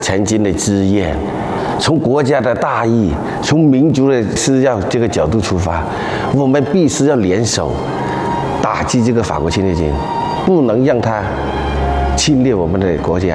曾经的志愿，从国家的大义，从民族的这个角度出发，我们必须要联手打击这个法国侵略军，不能让他侵略我们的国家。